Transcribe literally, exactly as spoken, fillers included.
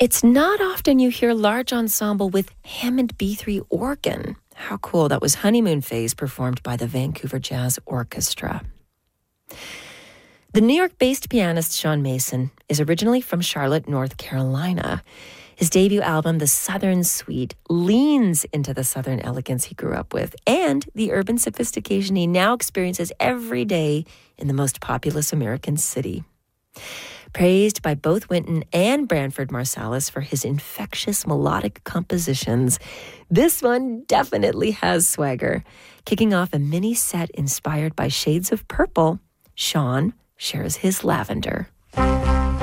It's not often you hear large ensemble with Hammond B three organ. How cool. That was Honeymoon Phase performed by the Vancouver Jazz Orchestra. The New York-based pianist Sean Mason is originally from Charlotte, North Carolina. His debut album, The Southern Suite, leans into the Southern elegance he grew up with and the urban sophistication he now experiences every day in the most populous American city. Praised by both Wynton and Branford Marsalis for his infectious melodic compositions, this one definitely has swagger. Kicking off a mini set inspired by shades of purple, Sean shares his Lavender.